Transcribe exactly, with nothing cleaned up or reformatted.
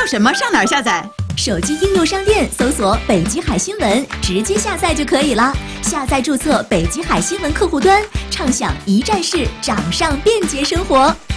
叫什么？上哪儿下载？ 手机应用商店搜索“北极海新闻”，直接下载就可以了。下载注册北极海新闻客户端，畅享一站式掌上便捷生活。